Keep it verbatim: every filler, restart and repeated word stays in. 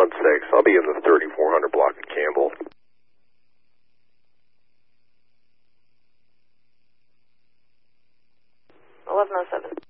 one six. I'll be in the thirty-four hundred block at Campbell. eleven oh seven.